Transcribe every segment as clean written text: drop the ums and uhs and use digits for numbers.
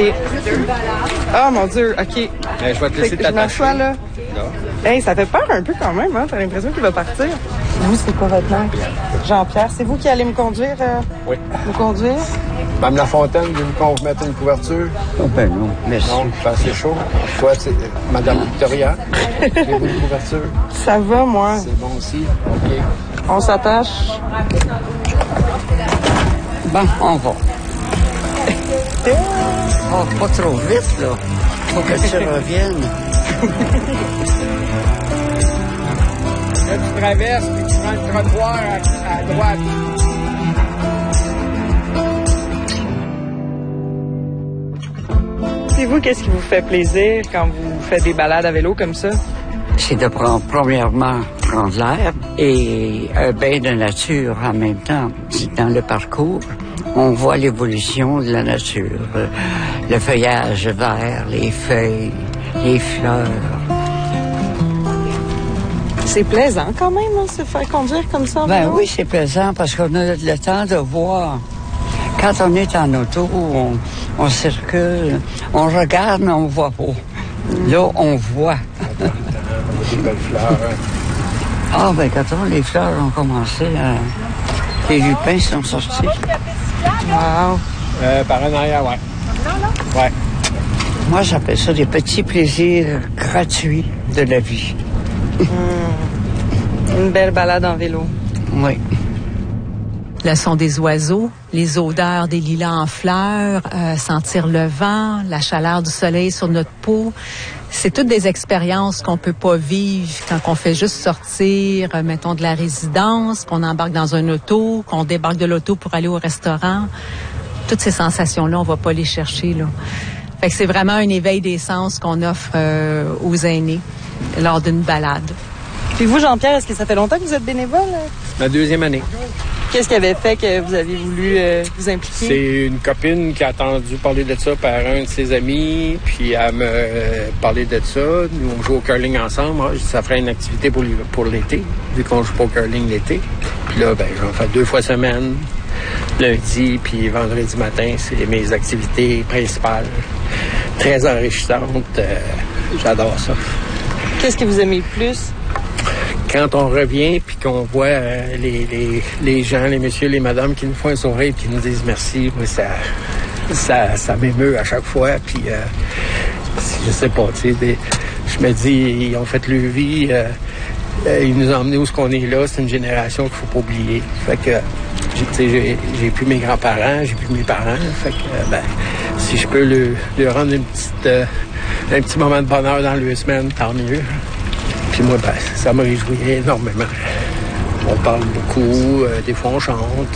OK. Oh mon Dieu, OK. Je vais te laisser Je m'assois là. Là. Hey, ça fait peur un peu quand même, hein? T'as l'impression qu'il va partir. Vous, c'est quoi votre nom? Jean-Pierre. C'est vous qui allez me conduire? Oui. Me conduire? Mme Lafontaine, voulez-vous qu'on vous mette une couverture? Oh ben non, merci. Non, c'est chaud. Toi, c'est Mme Victoria. Avez-vous une couverture? Ça va, moi. C'est bon aussi. OK. On s'attache. Bon, on va. Oh, pas trop vite, là. Faut que tu reviennes. Là, tu traverses, puis tu prends le trottoir à droite. C'est vous, qu'est-ce qui vous fait plaisir quand vous faites des balades à vélo comme ça? C'est de prendre, premièrement, prendre l'air et un bain de nature en même temps. Dans le parcours, on voit l'évolution de la nature. Le feuillage vert, les feuilles, les fleurs. C'est plaisant quand même, hein, se faire conduire comme ça en Ben vélo? oui, c'est plaisant parce qu'on a le temps de voir. Quand on est en auto, on circule, on regarde, mais on voit pas. Là, on voit. Des belles fleurs. Ah, ben, quand les fleurs ont commencé, les lupins sont sortis. Wow. Par en arrière, ouais. Ouais. Moi, j'appelle ça des petits plaisirs gratuits de la vie. Une belle balade en vélo. Oui. Le son des oiseaux, les odeurs des lilas en fleurs, sentir le vent, la chaleur du soleil sur notre peau. C'est toutes des expériences qu'on peut pas vivre quand on fait juste sortir, mettons, de la résidence, qu'on embarque dans un auto, qu'on débarque de l'auto pour aller au restaurant. Toutes ces sensations-là, on va pas les chercher, là. Fait que c'est vraiment un éveil des sens qu'on offre aux aînés lors d'une balade. Puis vous, Jean-Pierre, est-ce que ça fait longtemps que vous êtes bénévole? Ma deuxième année. Qu'est-ce qui avait fait que vous avez voulu vous impliquer? C'est une copine qui a entendu parler de ça par un de ses amis, puis elle me parlait de ça. Nous, on joue au curling ensemble. Moi, ça ferait une activité pour l'été, vu qu'on joue pas au curling l'été. Puis là, ben, j'en fais 2 fois semaine, lundi puis vendredi matin. C'est mes activités principales. Très enrichissantes. J'adore ça. Qu'est-ce que vous aimez le plus? Quand on revient puis qu'on voit les gens, les messieurs, les madames qui nous font un sourire et qui nous disent merci, moi, ça m'émeut à chaque fois. Puis je sais pas, tu sais, je me dis, ils ont fait leur vie, ils nous ont emmenés où ce qu'on est là. C'est une génération qu'il faut pas oublier. Fait que, j'ai plus mes grands-parents, j'ai plus mes parents. Fait que, ben, si je peux leur rendre un petit moment de bonheur dans leur semaine, tant mieux. Puis moi, ben, ça me réjouit énormément. On parle beaucoup, des fois on chante.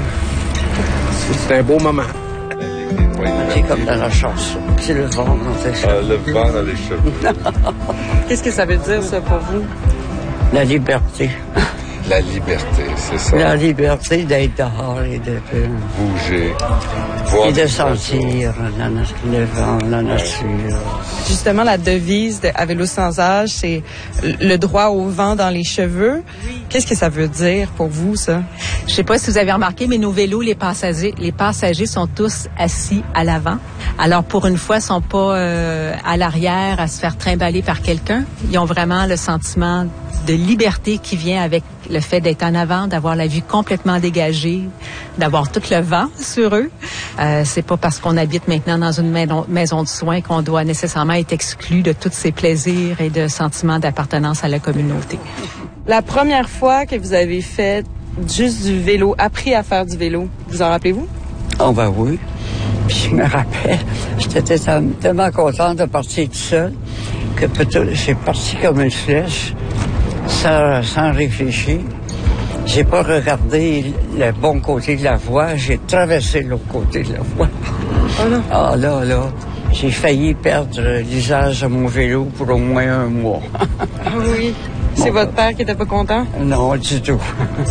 C'est un beau moment. C'est comme dans la chanson. C'est le vent dans tes cheveux. Le vent dans les cheveux. Qu'est-ce que ça veut dire, ça, pour vous? La liberté. La liberté, c'est ça. La liberté d'être dehors et de bouger. Voir et de des sentir le vent, la nature. Justement, la devise de À vélo sans âge, c'est le droit au vent dans les cheveux. Qu'est-ce que ça veut dire pour vous, ça? Je sais pas si vous avez remarqué, mais nos vélos, les passagers sont tous assis à l'avant. Alors, pour une fois, ils sont pas à l'arrière à se faire trimballer par quelqu'un. Ils ont vraiment le sentiment de liberté qui vient avec le fait d'être en avant, d'avoir la vue complètement dégagée, d'avoir tout le vent sur eux. C'est pas parce qu'on habite maintenant dans une maison de soins qu'on doit nécessairement être exclu de tous ces plaisirs et de sentiments d'appartenance à la communauté. La première fois que vous avez fait juste du vélo, appris à faire du vélo, vous en rappelez-vous? Oh ben oui. Puis je me rappelle, j'étais tellement contente de partir tout seul que j'ai parti comme une flèche, sans réfléchir. J'ai pas regardé le bon côté de la voie, j'ai traversé l'autre côté de la voie. Oh non. Ah là, j'ai failli perdre l'usage de mon vélo pour au moins 1 mois. Ah oui. C'est votre père qui était pas content? Non, du tout.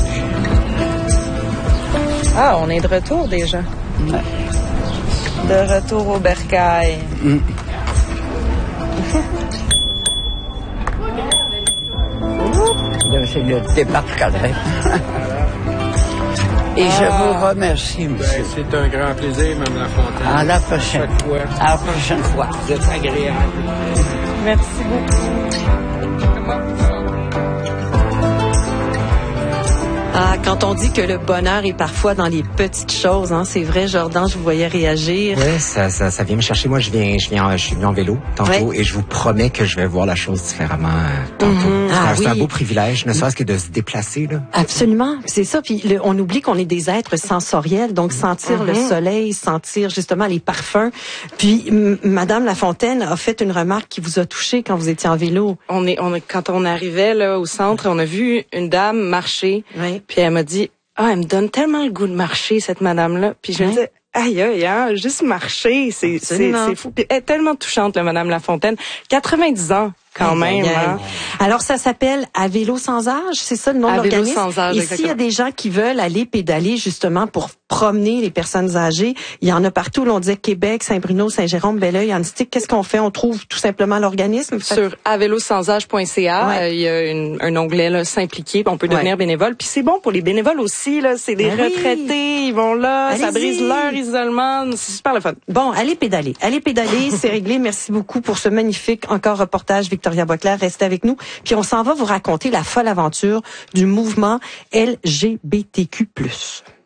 Ah, on est de retour déjà. Ouais. De retour au bercail. Là, c'est le débarcadère. Et je vous remercie, monsieur. C'est un grand plaisir, Mme Lafontaine. À la prochaine. Chaque fois. À la prochaine fois. Vous êtes agréable. Merci beaucoup. Ah, quand on dit que le bonheur est parfois dans les petites choses, hein, c'est vrai, Jordan, je vous voyais réagir. Oui, ça vient me chercher. Moi, je suis venu en vélo tantôt et je vous promets que je vais voir la chose différemment tantôt. C'est un beau privilège, ne serait-ce que de se déplacer, là. Absolument, c'est ça. Puis on oublie qu'on est des êtres sensoriels, donc sentir le soleil, sentir justement les parfums. Puis Madame Lafontaine a fait une remarque qui vous a touché quand vous étiez en vélo. Quand on arrivait là au centre, on a vu une dame marcher. Oui. Puis elle m'a dit, elle me donne tellement le goût de marcher, cette madame-là. Puis je me disais, aïe, hein, juste marcher, c'est fou. Puis elle est tellement touchante, la Madame Lafontaine. 90 ans. Quand même. Hein? Alors, ça s'appelle À vélo sans âge, c'est ça le nom de l'organisme? À vélo sans âge, et s'il y a des gens qui veulent aller pédaler justement pour promener les personnes âgées, il y en a partout. Là, on disait Québec, Saint-Bruno, Saint-Jérôme, Belleuil, Antique. Qu'est-ce qu'on fait? On trouve tout simplement l'organisme? Sur avelosansage.ca, il y a un onglet là, s'impliquer, on peut devenir bénévole. Puis c'est bon pour les bénévoles aussi, là. C'est des retraités, ils vont là, ça brise leur isolement. C'est super le fun. Bon, allez pédaler, c'est réglé. Merci beaucoup pour ce magnifique encore reportage, Victoria Boisclair. Restez avec nous. Puis on s'en va vous raconter la folle aventure du mouvement LGBTQ+.